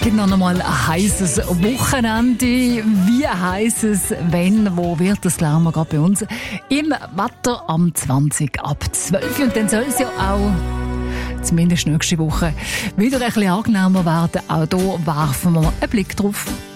gibt noch einmal ein heißes Wochenende. Wie heiß es, wenn, wo wird, das lernen wir gerade bei uns im Wetter am 20 ab 12. Und dann soll es ja auch zumindest nächste Woche wieder ein bisschen angenehmer werden. Auch hier werfen wir einen Blick drauf.